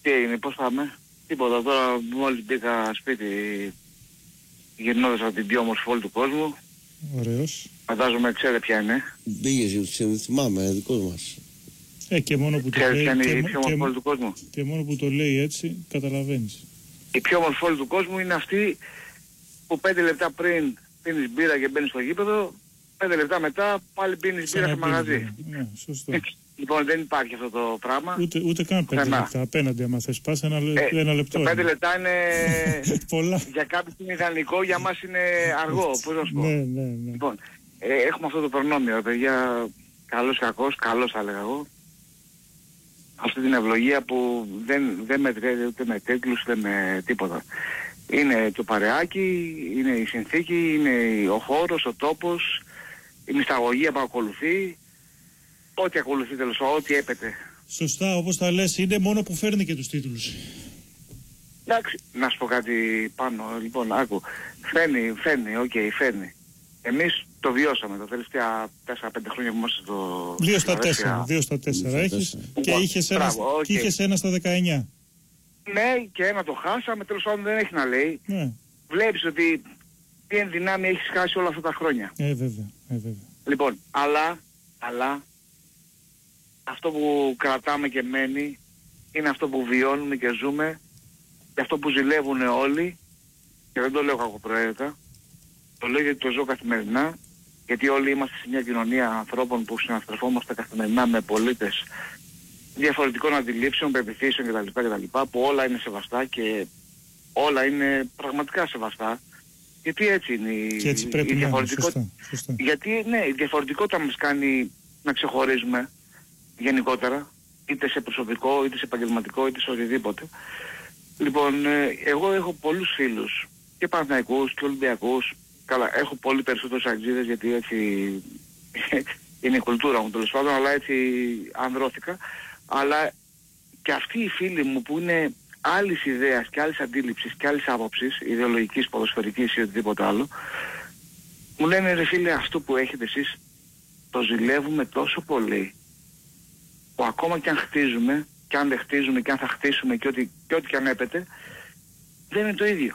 Τι έγινε, πώς πάμε? Τίποτα, τώρα μόλις μπήκα σπίτι γυρνώντας από την πιο όμορφη πόλη του κόσμου. Ωραίος. Φαντάζομαι ξέρετε ποια είναι. Πήγες, θυμάμαι, δικός μας. Και μόνο που το Ξέρετε λέει, ποια είναι η πιο όμορφη πόλη του κόσμου? Και μόνο που το λέει έτσι, καταλαβαίνεις. Η πιο όμορφη πόλη του κόσμου είναι αυτή που 5 λεπτά πριν πίνεις μπύρα και μπαίνεις στο γήπεδο, 5 λεπτά μετά πάλι πίνεις μπύρα στο μαγαζί. Ναι, σωστό. Λοιπόν, δεν υπάρχει αυτό το πράγμα. Ούτε καν 5 λεπτά. Απέναντι, άμα θες πας, ένα λεπτό. Το 5 λεπτά είναι πολλά. Για κάποιους είναι ιδανικό, για μας είναι αργό. Πώς να σου πω. Ναι. Λοιπόν, έχουμε αυτό το προνόμιο, παιδιά, καλός κακός, καλός θα έλεγα εγώ. Αυτή την ευλογία που δεν μετριέται ούτε με τίτλους, ούτε με τίποτα. Είναι το παρεάκι, είναι η συνθήκη, είναι ο χώρος, ο τόπος, η μυσταγωγία που ακολουθεί, ό,τι ακολουθεί τέλος πάντων, ό,τι έπεται. Σωστά, όπως τα λες, είναι μόνο που φέρνει και τους τίτλους. Εντάξει, να σου πω κάτι πάνω, λοιπόν, άκου. Φέρνει, φέρνει. Εμείς το βιώσαμε τα τελευταία 4-5 χρόνια που είμαστε στο... 2 στα 4 έχεις και είχες ένα στα 19. Ναι, και ένα το χάσαμε, τέλος πάντων δεν έχει να λέει. Ναι. Βλέπεις ότι τι ενδυνάμει έχεις χάσει όλα αυτά τα χρόνια. Βέβαια. Λοιπόν, αλλά αυτό που κρατάμε και μένει είναι αυτό που βιώνουμε και ζούμε και αυτό που ζηλεύουν όλοι, και δεν το λέω κακοπροαίρετα, το λέω γιατί το ζω καθημερινά, γιατί όλοι είμαστε σε μια κοινωνία ανθρώπων που συναστρεφόμαστε καθημερινά με πολίτες διαφορετικών αντιλήψεων, πεποιθήσεων κτλ. Που όλα είναι σεβαστά και όλα είναι πραγματικά σεβαστά. Γιατί έτσι είναι η διαφορετικότητα. Σωστά. Γιατί ναι, η διαφορετικότητα μας κάνει να ξεχωρίζουμε γενικότερα, είτε σε προσωπικό, είτε σε επαγγελματικό, είτε σε οτιδήποτε. Λοιπόν, εγώ έχω πολλούς φίλους, και Παναθηναϊκούς και Ολυμπιακούς. Καλά, έχω πολύ περισσότερους αγγλίδες γιατί έτσι είναι η κουλτούρα μου τέλος πάντων, αλλά έτσι ανδρώθηκα. Αλλά και αυτοί οι φίλοι μου που είναι άλλης ιδέας και άλλης αντίληψης και άλλης άποψης, ιδεολογικής, ποδοσφαιρικής ή οτιδήποτε άλλο, μου λένε ρε φίλε, αυτό που έχετε εσείς το ζηλεύουμε τόσο πολύ, που ακόμα και αν χτίζουμε, και αν δεν χτίζουμε και αν θα χτίσουμε και ό,τι και αν έπεται, δεν είναι το ίδιο.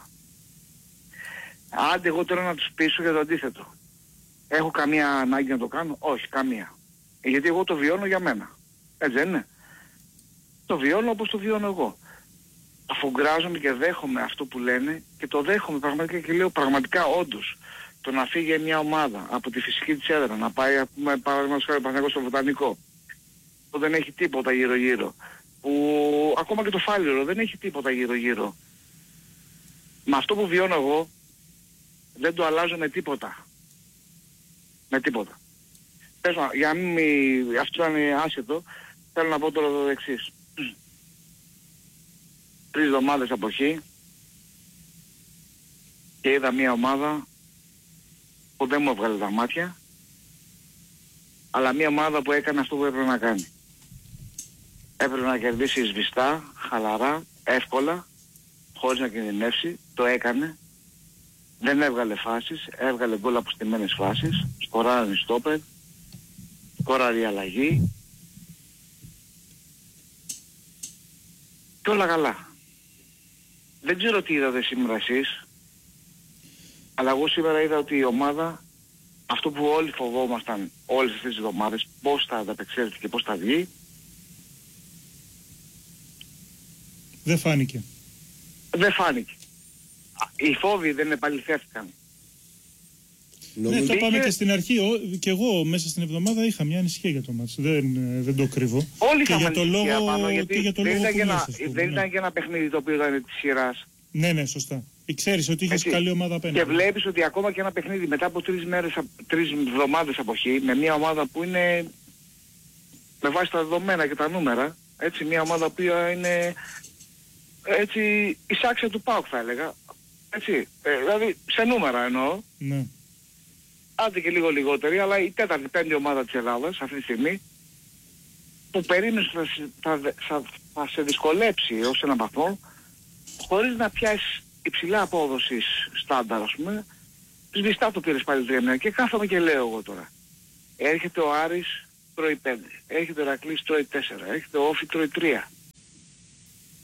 Άντε εγώ τώρα να τους πείσω για το αντίθετο. Έχω καμία ανάγκη να το κάνω? Όχι, καμία. Γιατί εγώ το βιώνω για μένα. Έτσι δεν είναι? Το βιώνω όπως το βιώνω εγώ. Αφογκράζομαι και δέχομαι αυτό που λένε και το δέχομαι πραγματικά και λέω πραγματικά όντως. Το να φύγει μια ομάδα από τη φυσική της έδρα, να πάει παραδείγματος χάρη Παναθηναϊκός στο Βοτανικό, που δεν έχει τίποτα γύρω-γύρω, που ακόμα και το Φάληρο δεν έχει τίποτα γύρω-γύρω. Με αυτό που βιώνω εγώ δεν το αλλάζω με τίποτα. Με τίποτα. Πες να, για να μην αυτό είναι άσχετο, θέλω να πω τώρα το εξής. 3 εβδομάδες αποχή και είδα μια ομάδα που δεν μου έβγαλε τα μάτια, αλλά μια ομάδα που έκανε αυτό που έπρεπε να κάνει. Έπρεπε να κερδίσει σβηστά, χαλαρά, εύκολα, χωρίς να κινδυνεύσει. Το έκανε. Δεν έβγαλε φάσεις, έβγαλε γκολ από στημένες φάσεις, σκοράρανε στόπερ, σκοράρει η αλλαγή και όλα καλά. Δεν ξέρω τι είδατε σήμερα εσείς, αλλά εγώ σήμερα είδα ότι η ομάδα, αυτό που όλοι φοβόμασταν όλες αυτές τις εβδομάδες, πώς θα ανταπεξέλθει και πώς θα βγει, δεν φάνηκε. Δεν φάνηκε. Οι φόβοι δεν επαληθεύτηκαν. Ναι, το είπαμε και στην αρχή. Και εγώ μέσα στην εβδομάδα είχα μια ανησυχία για το μάτς. Δεν το κρύβω. Όλοι και είχαμε για το λόγο, πάνω, γιατί για το δεν, λόγο δεν ήταν για ένα παιχνίδι το οποίο ήταν της σειράς. Ναι, σωστά. Ξέρεις ότι είχες καλή ομάδα απέναντι. Και βλέπεις ότι ακόμα και ένα παιχνίδι μετά από 3 εβδομάδες αποχή, με μια ομάδα που είναι με βάση τα δεδομένα και τα νούμερα, έτσι, μια ομάδα που είναι έτσι η σάξια του ΠΑΟΚ θα έλεγα. Έτσι, δηλαδή σε νούμερα εννοώ. Ναι. Άντε και λίγο λιγότερη, αλλά η 4η-5η ομάδα της Ελλάδας αυτή τη στιγμή, που περίμενες θα σε δυσκολέψει ως έναν βαθμό, χωρίς να πιάσεις υψηλά απόδοσης στάνταρ, ας πούμε, σβηστά το πήρες πάλι 3-1 και κάθομαι και λέω εγώ τώρα. Έρχεται ο Άρης, τρώει 5, έρχεται ο Ηρακλής, τρώει 4, έρχεται ο Όφη, τρώει 3.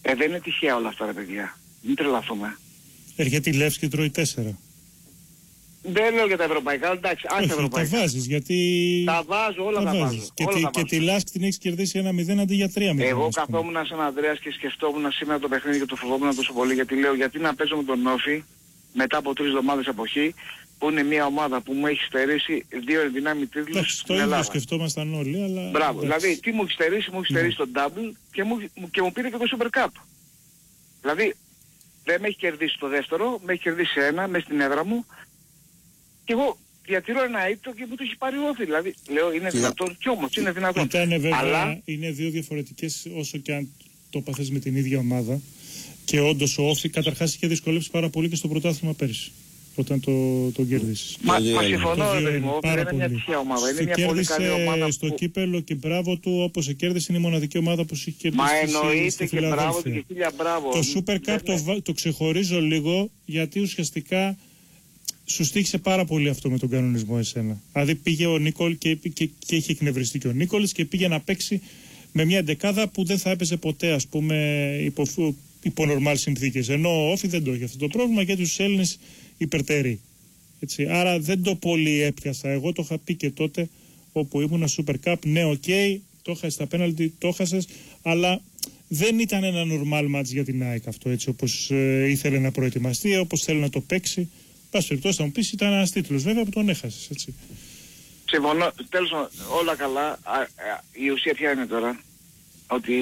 Δεν είναι τυχαία όλα αυτά, ρε παιδιά. Μην τρελαθούμε. Έρχεται η Λεύσκη και τρώει 4. Δεν λέω για τα ευρωπαϊκά, εντάξει, αν τα ευρωπαϊκά. Τα βάζεις, γιατί... Τα βάζω, όλα τα βάζω. Και τη Λάσκ την έχεις κερδίσει 1-0 αντί για 3-0. Εγώ καθόμουν σαν Ανδρέας και σκεφτόμουν σήμερα το παιχνίδι και το φοβόμουν τόσο πολύ, γιατί λέω γιατί να παίζω με τον Όφη μετά από 3 εβδομάδες αποχή, που είναι μια ομάδα που μου έχει στερήσει 2 ενδυνάμει τίτλους στην Ελλάδα. Το ίδιο σκεφτόμασταν όλοι, αλλά... Μπράβο, δηλαδή τι μου έχει στερήσει, μου έχει στερήσει το double και μου πήρε και το Super Cup. Δηλαδή δεν με έχει κερδίσει το δεύτερο, με έχει κερδίσει ένα μέσα στην έδρα μου και εγώ διατηρώ ένα ήττο και μου το έχει πάρει Όφη. Δηλαδή λέω είναι δυνατόν κι όμως είναι δυνατόν. Ήταν βέβαια, αλλά... είναι δύο διαφορετικές όσο και αν το παθες με την ίδια ομάδα. Και όντως ο Όφη καταρχάς είχε δυσκολεύσει πάρα πολύ και στο πρωτάθλημα πέρυσι. Όταν το κέρδισε. Μα συμφωνώ, ρε παιδί μου. Δεν είναι μια τυχαία ομάδα. Είναι μια πολύ καλή ομάδα. Στο κύπελο και μπράβο του, όπως σε κέρδισε, είναι η μοναδική ομάδα που έχει κερδίσει. Μα εννοείται και μπράβο του και χίλια μπράβο. Το Super Cup το ξεχωρίζω λίγο γιατί ουσιαστικά σου στήχησε πάρα πολύ αυτό με τον κανονισμό εσένα. Δηλαδή πήγε ο Νίκολ και είχε εκνευριστεί και ο Νίκολης και πήγε να παίξει με μια εντεκάδα που δεν θα έπαιζε ποτέ, ας πούμε, υπό νορμάλ συνθήκες. Ενώ ο Όφη δεν το έχει αυτό το πρόβλημα γιατί τους Έλληνες υπερτερεί. Έτσι. Άρα δεν το πολύ έπιασα. Εγώ το είχα πει και τότε όπου ήμουνα Super Cup. Ναι, οκ, το είχα στα πέναλτι, το έχασες, αλλά δεν ήταν ένα normal match για την ΑΕΚ αυτό, έτσι όπως ήθελε να προετοιμαστεί, όπως θέλει να το παίξει. Πας περιπτώσει θα μου πεις ήταν ένας τίτλος βέβαια που τον έχασες, έτσι. Συμφωνώ. Τέλος όλα καλά. Η ουσία ποια είναι τώρα? Ότι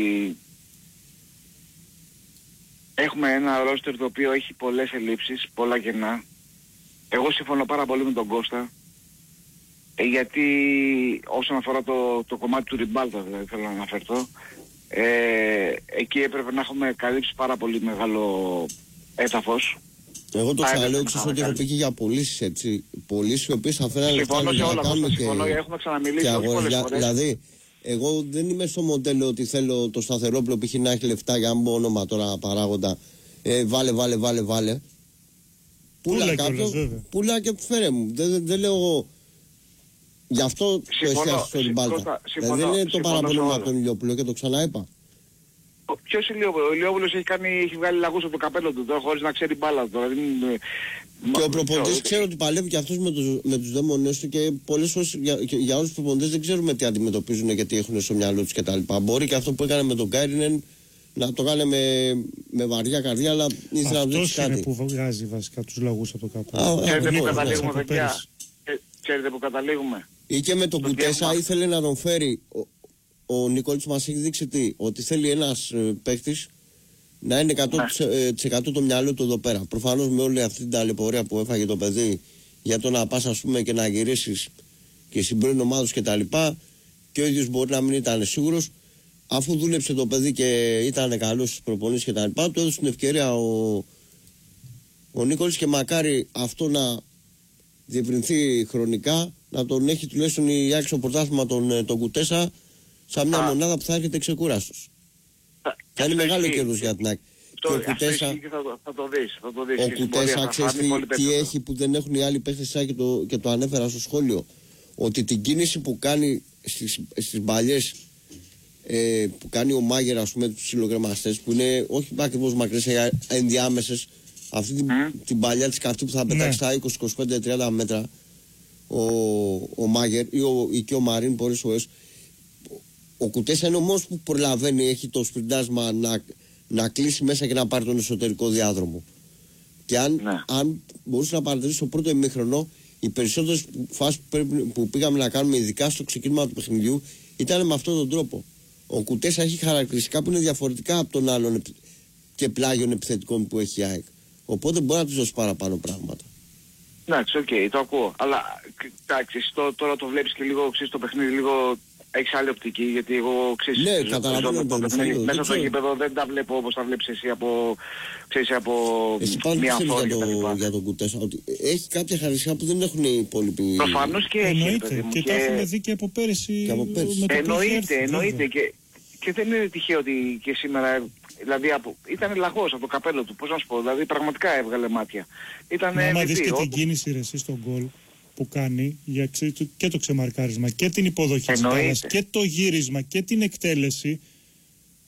έχουμε ένα ρόστερ το οποίο έχει πολλές ελλείψεις, πολλά κενά. Εγώ συμφωνώ πάρα πολύ με τον Κώστα. Γιατί όσον αφορά το κομμάτι του Ριμπάλτα, δηλαδή θέλω να αναφερθώ, εκεί έπρεπε να έχουμε καλύψει πάρα πολύ μεγάλο έδαφος. Εγώ το ξαναλέω, ξέρεις ότι έχω πει και για πωλήσεις, έτσι. Πωλήσεις οι οποίες θα φέραν λεφτά για να κάνουμε και... Έχουμε ξαναμιλήσει πολλές φορές. Δηλαδή, εγώ δεν είμαι στο μοντέλο ότι θέλω το Σταθερόπουλο π.χ. να έχει λεφτά για να μπω όνομα τώρα παράγοντα. Βάλε. Πουλά κάποιον, πουλά και φέρε μου. Δεν λέω εγώ. Γι' αυτό το εστιάζω στο Ριμπάλτα. Δεν είναι το παραπονό από τον Ηλιόπουλο και το ξαναείπα. Ποιος Ηλιόπουλος? Ο Ηλιόπουλος έχει βγάλει λαγούς από το καπέλο του τώρα χωρίς να ξέρει μπάλα τώρα. Και ο προπονητής ξέρω ότι παλεύει και αυτός με τους δαίμονες του και πολλές φορές για όλους τους προπονητές δεν ξέρουμε τι αντιμετωπίζουν και τι έχουν στο μυαλό τους κτλ. Μπορεί και αυτό που έκανε με τον Κάιρινεν να το κάνει με βαριά καρδιά, αλλά ήθελα να δείξει κάτι. Αυτό είναι που βγάζει βασικά τους λαγούς από το καπέλο. Ξέρετε που καταλήγουμε, παιδιά? Ξέρετε που καταλήγουμε? Ή και με τον Κουτέσα ήθελε να τον φέρει. Ο Νικόλης μας έχει δείξει ότι θέλει ένας παίκτης να είναι 100% το μυαλό του εδώ πέρα. Προφανώς με όλη αυτή την ταλαιπωρία που έφαγε το παιδί για το να πας ας πούμε και να γυρίσεις και συμπρίνει ομάδος και τα λοιπά, και ο ίδιος μπορεί να μην ήταν σίγουρος, αφού δούλεψε το παιδί και ήταν καλός στους προπονήσεις και τα λοιπά, του έδωσε την ευκαιρία ο Νίκολης και μακάρι αυτό να διευρυνθεί χρονικά, να τον έχει τουλάχιστον η Άκη στο πρωτάθλημα τον Κουτέσα σαν μια μονάδα που θα έρχεται ξεκούραστος. Θα είναι μεγάλο κέρδος για την Άκη. Και ο Κουτέσα, θα το δεις. Ο Κουτέσα ξέρεις τι έχει που δεν έχουν οι άλλοι παίχτες και το ανέφερα στο σχόλιο. Ότι την κίνηση που κάνει στις μπαλιές που κάνει ο Μάγερ, ας πούμε, τους ψιλοκρεμαστές που είναι όχι ακριβώς μακρές, ενδιάμεσες, αυτή την παλιά της καυτή που θα πετάξει στα 20-25-30 μέτρα ο Μάγερ ή και ο Μαρίν πολλές φορές. Ο Κουτέσα είναι ο μόνος που προλαβαίνει, έχει το σπριντάσμα να κλείσει μέσα και να πάρει τον εσωτερικό διάδρομο. Και αν μπορούσε να παρατηρήσει στο πρώτο ημίχρονο, οι περισσότερες φάσεις που πήγαμε να κάνουμε, ειδικά στο ξεκίνημα του παιχνιδιού, ήταν με αυτόν τον τρόπο. Ο Κουτέσα έχει χαρακτηριστικά που είναι διαφορετικά από τον άλλον και πλάγιων επιθετικών που έχει η ΑΕΚ. Οπότε μπορεί να του δώσει παραπάνω πράγματα. Εντάξει, οκ, το ακούω. Αλλά εντάξει, τώρα το βλέπεις και λίγο, ξέρεις, το παιχνίδι λίγο έχεις άλλη οπτική, γιατί εγώ ξέρεις, μέσα στο γήπεδο δεν τα βλέπω όπως τα βλέπεις εσύ από μια οθόνη για τον Κουτέσα, ότι έχει κάποια χαρακτηριστικά που δεν έχουν οι υπόλοιποι. Προφανώς και έχει. Και τα έχουμε δει και από πέρυσι. Εννοείται και δεν είναι τυχαίο ότι και σήμερα, δηλαδή ήταν λαγός από το καπέλο του, πώς να σου πω, δηλαδή πραγματικά έβγαλε μάτια. Άμα δεις και την κίνηση εσύ στον γκολ που κάνει και το ξεμαρκάρισμα και την υποδοχή της μπάλας και το γύρισμα και την εκτέλεση,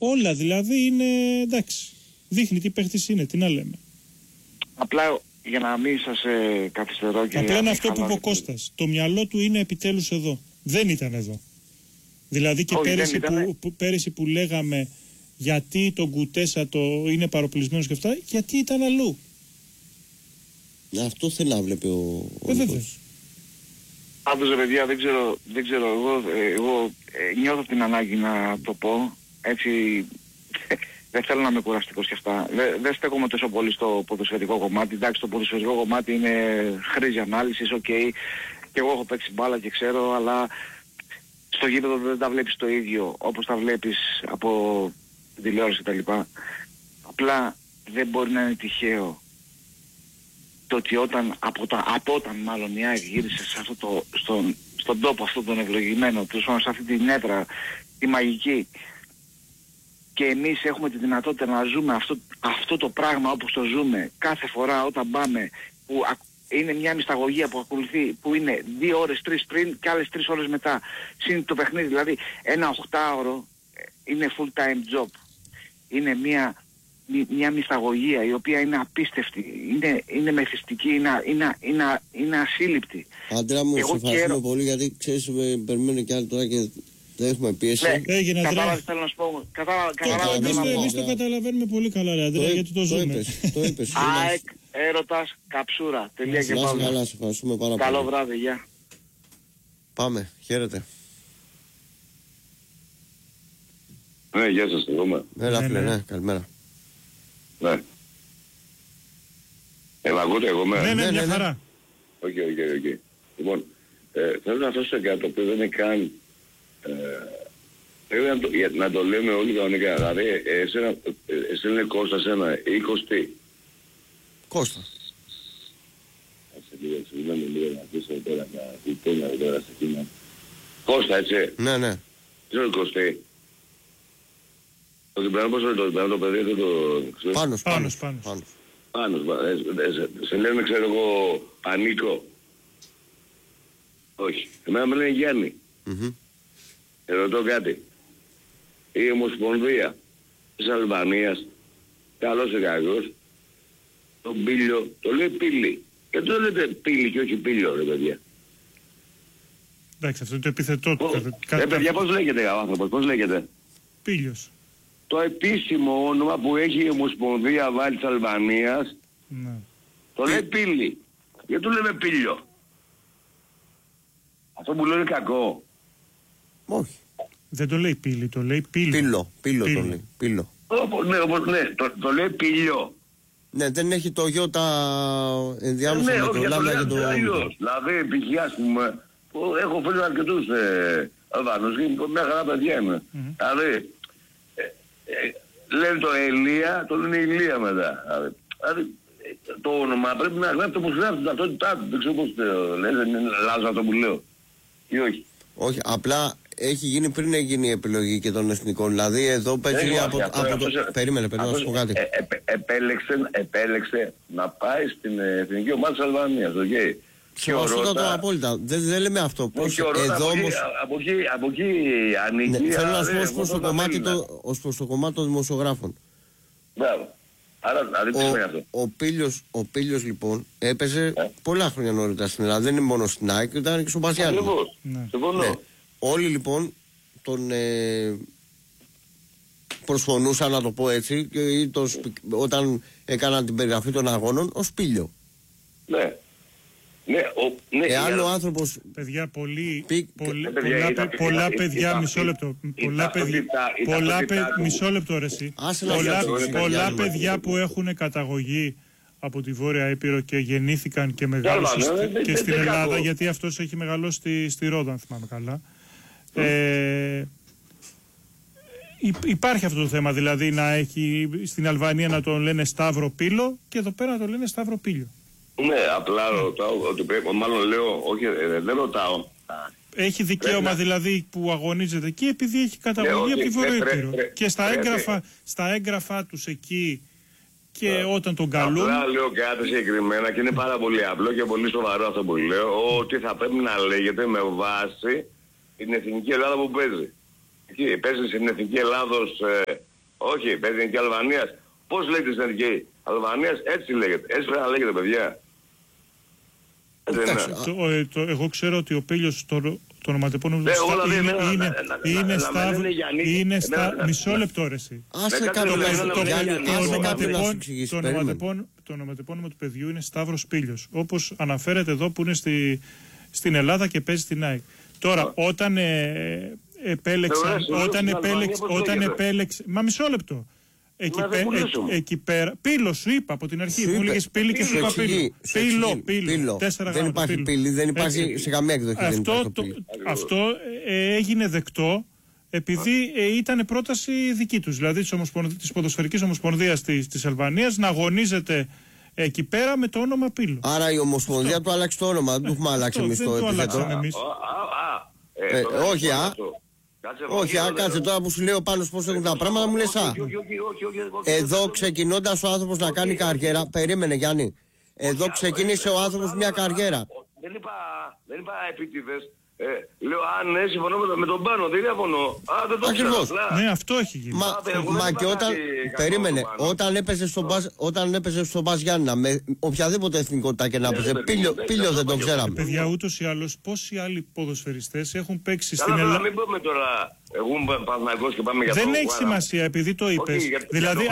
Όλα δηλαδή είναι εντάξει. Δείχνει τι παίχτης είναι, τι να λέμε. Απλά για να μην σας καθυστερώ και... Απλά είναι αυτό που είπε ο Κώστας. Το μυαλό του είναι επιτέλους εδώ. Δεν ήταν εδώ. Δηλαδή και πέρυσι που λέγαμε γιατί τον Κουτέσα είναι παροπλισμένος και αυτά, γιατί ήταν αλλού. Αυτό θέλει να βλέπει ο Νίκος. Πάντως ρε παιδιά, δεν ξέρω εγώ νιώθω την ανάγκη να το πω, έτσι δεν θέλω να είμαι κουραστικός και αυτά. Δεν στέκομαι τόσο πολύ στο ποδοσφαιρικό κομμάτι. Εντάξει, το ποδοσφαιρικό κομμάτι είναι χρήση ανάλυσης, οκ. Και εγώ έχω παίξει μπάλα και ξέρω, αλλά στο γήπεδο δεν τα βλέπεις το ίδιο όπως τα βλέπεις από τηλεόραση κτλ. Απλά δεν μπορεί να είναι τυχαίο το ότι από όταν μάλλον η ΑΕΚ γύρισε σε στον τόπο αυτό τον ευλογημένο, σε αυτή την έδρα, τη μαγική, και εμείς έχουμε τη δυνατότητα να ζούμε αυτό το πράγμα όπως το ζούμε κάθε φορά όταν πάμε, που είναι μια μυσταγωγία που ακολουθεί, που είναι 2 ώρες, 3 πριν και άλλες 3 ώρες μετά, συν το παιχνίδι, δηλαδή ένα 8ωρο είναι full time job. Είναι μια μυσταγωγία η οποία είναι απίστευτη, είναι μεθυστική, είναι ασύλληπτη. Άντρα μου, σε ευχαριστούμε πολύ, γιατί ξέρεις, περιμένουν και άλλοι τώρα και δεν έχουμε πίεση. Έγινε, κατάλαβες, θέλω να σου πω. Εμείς το καταλαβαίνουμε πολύ καλά, ρε Αντρέα, γιατί το ζούμε. Το είπες. ΑΕΚ, έρωτας, καψούρα. Τελεία και παύλα. Καλά, σε ευχαριστούμε πάρα πολύ. Καλό βράδυ, γεια. Πάμε, χαίρετε. Ναι, γεια σας, εγώ. Έλα, φίλε, ναι, καλημέρα. Ναι. Ακούτε εγώ με. Ναι, μια χαρά. Οκ. Λοιπόν, θέλω να θέσω κάτι το οποίο δεν είναι καν... Πρέπει να το λέμε όλοι κανονικά. Δηλαδή, εσύ είναι Κώστα σένα, 20. Κώστα. Λίγο να αφήσω τώρα να κουτένια τώρα σε εκείνα. Κώστα, έτσι. Ναι. Τι είναι 20. Όχι, πρέπει να το παιδί δεν το ξέρω. Πάνος. Σε λένε, ξέρω εγώ, Πανίκο. Όχι. Εμένα με λένε Γιάννη. Ρωτώ κάτι. Η Ομοσπονδία της Αλβανίας, καλός ή κακός, τον Πίλιο, το λέει Πίλη. Και το λέτε Πίλη και όχι Πίλιο, ρε παιδιά. Εντάξει, αυτό είναι το επιθετό του. Παιδιά, πώς λέγεται ο άνθρωπος, πώς λέγεται? Πίλιος. Το επίσημο όνομα που έχει η Ομοσπονδία Βάλης Αλβανίας, ναι, το λέει Πίλη. Γιατί του λέμε Πίλιο? Αυτό που λέει είναι κακό. Όχι. Δεν το λέει Πίλη, το λέει Πίλιο. Πίλο το λέει. Πίλο. Το λέει Πίλιο. Ναι, δεν έχει το γιώτα τα ενδιάμεσα με το λάμδα και το... Δηλαδή, π.χ. ας πούμε, έχω φίλους αρκετούς Αλβανούς και μια χαρά παιδιά είμαι. Δηλαδή, λένε το Ελία, το λένε Ηλία μετά. Δηλαδή, το όνομα πρέπει να γράφει το που γράφει, την ταυτότητά του. Δεν ξέρω πώς το λες, δεν είναι λάθος αυτό που λέω. Ή όχι? Όχι, απλά έχει γίνει πριν γίνει η επιλογή και των εθνικών. Δηλαδή εδώ παίζει από το... Περίμενε, να σου πω κάτι. Επέλεξε να πάει στην εθνική ομάδα της Αλβανίας, οκ. Σωστά, απόλυτα. Δεν λέμε αυτό. Εδώ όμως... Από εκεί ανήκει... Θέλω να σου πω ως προς το κομμάτι των δημοσιογράφων. Μπράβο. Άρα τι σημαίνει αυτό? Ο Πίλιος λοιπόν έπαιζε πολλά χρόνια νωρίτερα στην Ελλάδα. Δεν είναι μόνο στην ΑΕΚ, ήταν και στον Πασιάννη. Συμφωνώ. Όλοι λοιπόν τον προσφωνούσαν, να το πω έτσι, όταν έκαναν την περιγραφή των αγώνων, ως Πίλιο. Ναι. Εάν ο άνθρωπος... Παιδιά, πολλά παιδιά, μισό λεπτό. Μισό λεπτό ρε εσύ. Πολλά παιδιά που έχουν καταγωγή από τη Βόρεια Ήπειρο και γεννήθηκαν και μεγάλωσαν και στην Ελλάδα, γιατί αυτός έχει μεγαλώσει στη Ρόδο, αν θυμάμαι καλά. Υπάρχει αυτό το θέμα, δηλαδή να έχει στην Αλβανία να τον λένε Σταύρο Πύλο και εδώ πέρα να τον λένε Σταύρο Πύλιο. Ναι, απλά ρωτάω ότι πρέπει, μάλλον λέω, όχι, δεν ρωτάω. Έχει δικαίωμα δηλαδή που αγωνίζεται εκεί επειδή έχει καταγωγή από τη Βόρεια Ήπειρο. Και στα έγγραφά τους εκεί και όταν τον καλούν... Απλά λέω κάτι συγκεκριμένα και είναι πάρα πολύ απλό και πολύ σοβαρό αυτό που λέω, ότι θα πρέπει να λέγεται με βάση την Εθνική Ελλάδα που παίζει. Εκεί παίζει στην Εθνική Ελλάδος Όχι, παίζει Εθνική Αλβανίας. Πώς λέγεται στην Εθνική Αλβανίας, έτσι λέγεται. Έτσι πρέπει να λέγεται, παιδιά. Εγώ ξέρω ότι ο Πήλιος το ονοματεπώνυμο είναι μισό λεπτό ρε εσύ. Το ονοματεπώνυμο του παιδιού είναι Σταύρος Πήλιος, όπως αναφέρεται εδώ που είναι στην Ελλάδα και παίζει στην ΑΕΚ. Τώρα όταν επέλεξε, μα μισό λεπτό. Εκεί πέρα. Πύλο σου είπα από την αρχή. Μου έλεγε πύλη και σου είπα πύλο. Πύλο. Δεν υπάρχει πύλη, δεν υπάρχει σε καμία εκδοχή. Αυτό έγινε δεκτό επειδή ήταν πρόταση δική του. Δηλαδή τη Ποδοσφαιρικής Ομοσπονδίας της Αλβανίας να αγωνίζεται εκεί πέρα με το όνομα Πύλο. Άρα η Ομοσπονδία του άλλαξε το όνομα. Δεν του έχουμε αλλάξει εμείς το επίθετο. Όχι, όχι, κάτσε τώρα που σου λέω πάνω πώς έχουν τα πράγματα, μου λες Εδώ ξεκινώντας ο άνθρωπος να κάνει καριέρα, περίμενε Γιάννη, εδώ ξεκίνησε ο άνθρωπος μια καριέρα. Δεν είπα επίτηδες. Λέω, ναι, συμφωνώ με τον Πάνο, δεν διαφωνώ. Δεν το ξέρω. Ναι, αυτό έχει γίνει. Μα και περίμενε, όταν έπαιζε στον Μπας Γιάννηνα, με οποιαδήποτε εθνικότητα και να έπαιζε, Πύλιο δεν το ξέραμε. Παιδιά, ούτως ή άλλως, πόσοι άλλοι ποδοσφαιριστές έχουν παίξει στην Ελλάδα. Μην πούμε τώρα, εγώ είμαι Παναθηναϊκός και πάμε για το δεν έχει σημασία, επειδή το είπες. Δηλαδή,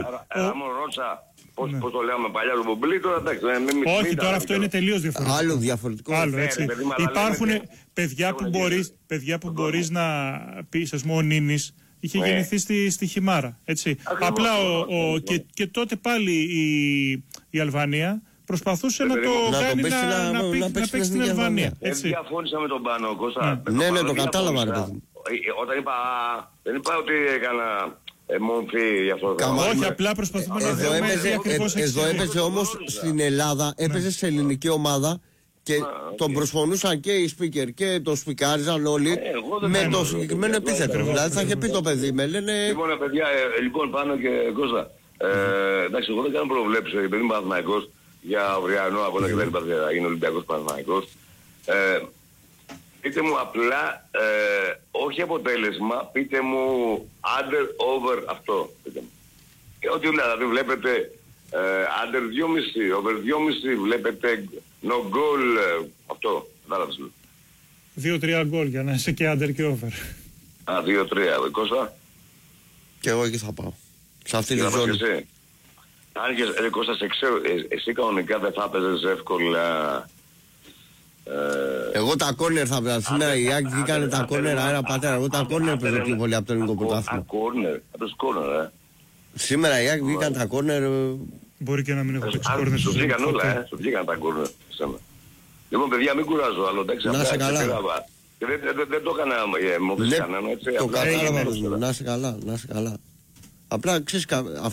πώς το λέμε παλιά, το μπομπλί, τώρα εντάξει. Όχι, τώρα αυτό είναι τελείως διαφορετικό. Άλλο διαφορετικό. Υπάρχουν παιδιά που μπορείς να πεις, ας πούμε, ο Νίνης είχε γεννηθεί στη Χιμάρα. Έτσι. Απλά και τότε πάλι η Αλβανία προσπαθούσε να το κάνει να παίξει στην Αλβανία. Διαφώνησα με τον Πάνο, Κώστα. Ναι, το κατάλαβα. Όταν είπα, δεν είπα ότι έκανα μορφή για αυτό. Όχι, απλά προσπαθούμε να δούμε ακριβώς. Εδώ έπαιζε όμως στην Ελλάδα, έπαιζε σε ελληνική ομάδα και τον προσφωνούσαν και οι speaker και το σπικάριζαν όλοι με το συγκεκριμένο επίθετο. Δηλαδή θα είχε πει το παιδί, με λένε. Λοιπόν, παιδιά, λοιπόν, Πάνο και Κώστα. Εντάξει, εγώ δεν κάνω προβλέψεις, επειδή είμαι Παναθηναϊκός για αυριανό αγώνα και δεν υπάρχει να γίνει Ολυμπιακός Παναθηναϊκός. Πείτε μου απλά, όχι αποτέλεσμα, πείτε μου under, over αυτό. Ό,τι δηλαδή βλέπετε under 2,5, over 2,5, βλέπετε no goal, αυτό, κατάλαβες. 2-3 γκολ για να είσαι και under και over. 2-3, Κώστα. Και εγώ εκεί θα πάω. Σε αυτή τη ζώνη. Αν και Κώστα, σε ξέρω, εσύ κανονικά δεν θα έπαιζες εύκολα. Εγώ τα κόρνερ θα πέρα. Σήμερα η Άκη έκανε τα κόρνερ αέρα πατέρα. Εγώ τα κόρνερ παίζω πιο πολύ από το ελληνικό πρωτάθλημα. Από το κόρνερ, Σήμερα η Άκη βγήκαν τα κόρνερ. Μπορεί και να μην έχω παίξει κόρνερ. Σου βγήκαν όλα, σου βγήκαν τα κόρνερ. Λοιπόν, παιδιά, μην κουράζω άλλο. Να σε καλά. Δεν το έκανα μόλις κανένα, έτσι. Το κατάλαβα, να σε καλά, να σε καλά. Απλά ξέρεις,